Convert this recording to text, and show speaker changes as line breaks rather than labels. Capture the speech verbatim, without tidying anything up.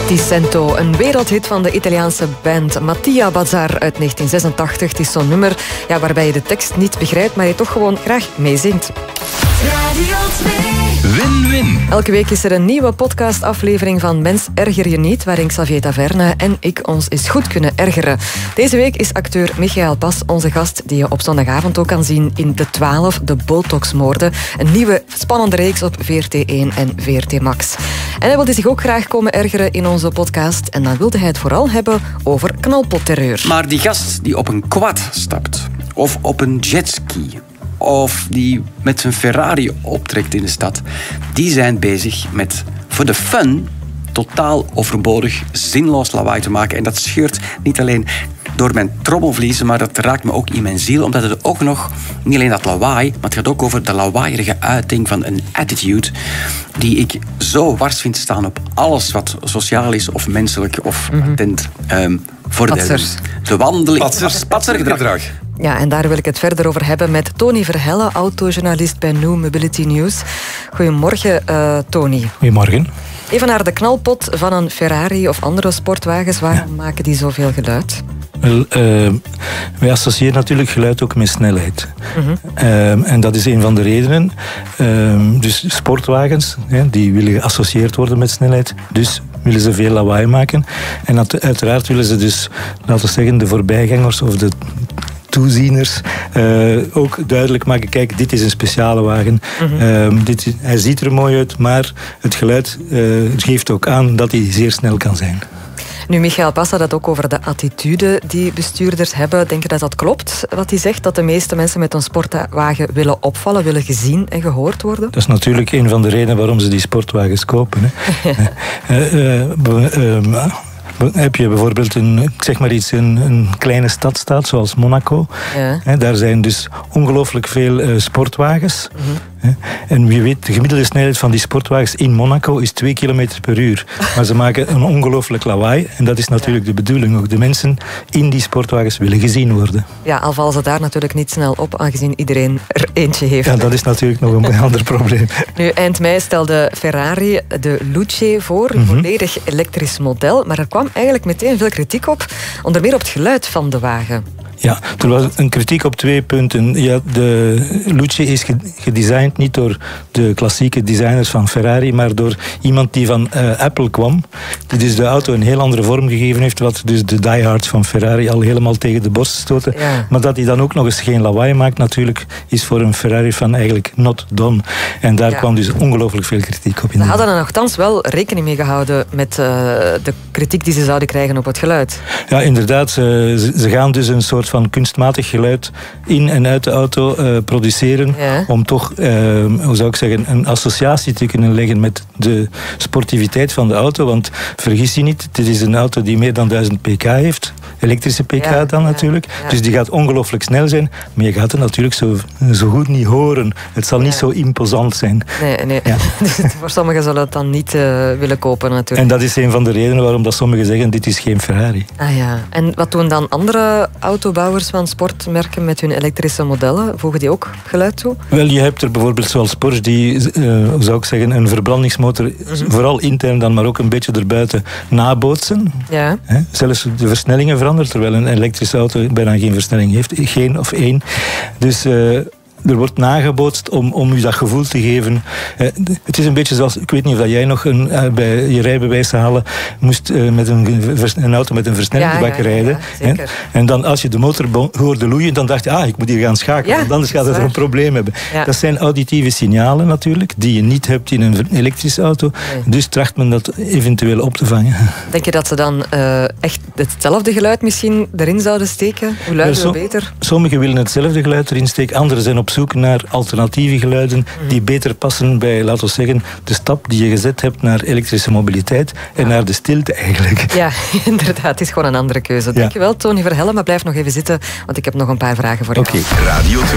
Cento, een wereldhit van de Italiaanse band Mattia Bazar uit negentien zesentachtig. Het is zo'n nummer ja, waarbij je de tekst niet begrijpt, maar je toch gewoon graag meezingt.
Radio twee.
Win-win.
Elke week is er een nieuwe podcastaflevering van Mens Erger Je Niet, waarin Xavier Taverne en ik ons eens goed kunnen ergeren. Deze week is acteur Michael Pas onze gast, die je op zondagavond ook kan zien in De twaalf, de Botox-moorden. Een nieuwe spannende reeks op V R T één en V R T Max. En hij wilde zich ook graag komen ergeren in onze podcast. En dan wilde hij het vooral hebben over knalpotterreur.
Maar die gast die op een quad stapt, of op een jetski, of die met zijn Ferrari optrekt in de stad, die zijn bezig met, voor de fun, totaal overbodig, zinloos lawaai te maken. En dat scheurt niet alleen door mijn trommelvliezen, maar dat raakt me ook in mijn ziel, omdat het ook nog, niet alleen dat lawaai, maar het gaat ook over de lawaaierige uiting van een attitude die ik zo wars vind staan op alles wat sociaal is of menselijk of patent. Mm-hmm. um, voor de, de wandeling.
Patsers, patsergedrag.
Ja, en daar wil ik het verder over hebben met Tony Verhelle, autojournalist bij New Mobility News. Goedemorgen, uh, Tony.
Goedemorgen.
Even naar de knalpot van een Ferrari of andere sportwagens. Waarom ja. maken die zoveel geluid?
Wel, uh, wij associëren natuurlijk geluid ook met snelheid. Mm-hmm. Uh, en dat is een van de redenen. Uh, dus sportwagens, hè, die willen geassocieerd worden met snelheid. Dus willen ze veel lawaai maken. En dat, uiteraard willen ze dus, laten we zeggen, de voorbijgangers of de toezieners uh, ook duidelijk maken, kijk, dit is een speciale wagen. Mm-hmm. Uh, dit, hij ziet er mooi uit, maar het geluid uh, geeft ook aan dat hij zeer snel kan zijn.
Nu, Michael Pas had het ook over de attitude die bestuurders hebben. Denk je dat dat klopt, wat hij zegt? Dat de meeste mensen met een sportwagen willen opvallen, willen gezien en gehoord worden?
Dat is natuurlijk een van de redenen waarom ze die sportwagens kopen. Hè. uh, uh, uh, uh, Heb je bijvoorbeeld een, ik zeg maar iets, een, een kleine stadstaat zoals Monaco. Ja. He, daar zijn dus ongelooflijk veel uh, sportwagens. Mm-hmm. He, en wie weet, de gemiddelde snelheid van die sportwagens in Monaco is twee kilometer per uur. Maar ze maken een ongelooflijk lawaai. En dat is natuurlijk ja. de bedoeling. Ook de mensen in die sportwagens willen gezien worden.
Ja, al vallen ze daar natuurlijk niet snel op, aangezien iedereen er eentje heeft.
Ja, dat is natuurlijk nog een ander probleem.
Nu, eind mei stelde Ferrari de Luce voor, een mm-hmm. volledig elektrisch model. Maar er kwam eigenlijk meteen veel kritiek op, onder meer op het geluid van de wagen.
Ja, er was een kritiek op twee punten. Ja, de Luce is gedesigned niet door de klassieke designers van Ferrari, maar door iemand die van uh, Apple kwam, die dus de auto een heel andere vorm gegeven heeft, wat dus de diehards van Ferrari al helemaal tegen de borst stoten. Ja. Maar dat hij dan ook nog eens geen lawaai maakt, natuurlijk, is voor een Ferrari van eigenlijk not done. En daar ja. kwam dus ongelooflijk veel kritiek op.
Ze hadden er nogthans wel rekening mee gehouden met uh, de kritiek die ze zouden krijgen op het geluid.
Ja, inderdaad. Ze, ze gaan dus een soort van kunstmatig geluid in en uit de auto uh, produceren, ja. om toch, uh, hoe zou ik zeggen, een associatie te kunnen leggen met de sportiviteit van de auto. Want vergis je niet, dit is een auto die meer dan duizend pk heeft. Elektrische pk ja, dan ja, natuurlijk. Ja. Dus die gaat ongelooflijk snel zijn. Maar je gaat het natuurlijk zo, zo goed niet horen. Het zal ja. niet zo imposant zijn.
Nee, nee. Ja. Dus voor sommigen zullen het dan niet uh, willen kopen natuurlijk.
En dat is een van de redenen waarom dat sommigen zeggen, dit is geen Ferrari.
Ah ja. En wat doen dan andere autobouwers van sportmerken met hun elektrische modellen? Voegen die ook geluid toe?
Wel, je hebt er bijvoorbeeld zoals Porsche die, uh, hoe zou ik zeggen, een verbrandingsmotor, mm-hmm. vooral intern dan, maar ook een beetje erbuiten, nabootsen. Ja. He, zelfs de versnellingen veranderen, terwijl een elektrische auto bijna geen versnelling heeft. Geen of één. Dus Uh, er wordt nagebootst om, om u dat gevoel te geven. Uh, het is een beetje zoals, ik weet niet of dat jij nog een, uh, bij je rijbewijs halen moest uh, met een, een auto met een versnellingsbak ja, ja, rijden. Ja, ja, en dan als je de motor hoorde loeien, dan dacht je, ah, ik moet hier gaan schakelen, ja, want anders gaat het er een probleem hebben. Ja. Dat zijn auditieve signalen natuurlijk, die je niet hebt in een elektrische auto. Nee. Dus tracht men dat eventueel op te vangen.
Denk je dat ze dan uh, echt hetzelfde geluid misschien erin zouden steken? Hoe luiden we beter?
Sommigen willen hetzelfde geluid erin steken, anderen zijn op zoek naar alternatieve geluiden die beter passen bij, laten we zeggen, de stap die je gezet hebt naar elektrische mobiliteit en ja. naar de stilte eigenlijk.
Ja, inderdaad. Het is gewoon een andere keuze. Ja. Dankjewel, Tony Verhelle, maar blijf nog even zitten, want ik heb nog een paar vragen voor jou.
Oké, okay. Radio twee.